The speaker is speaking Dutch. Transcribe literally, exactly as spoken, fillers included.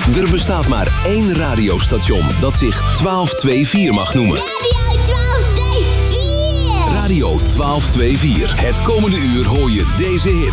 Er bestaat maar één radiostation dat zich twaalf tweeënveertig mag noemen. Radio twaalf tweeënveertig! Radio twaalf tweeënveertig. Het komende uur hoor je deze hit.